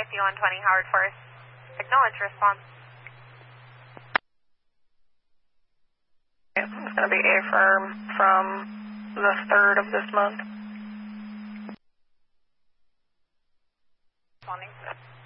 5120 Howard Forest. Acknowledge response. It's going to be affirm from the 3rd of this month. Responding.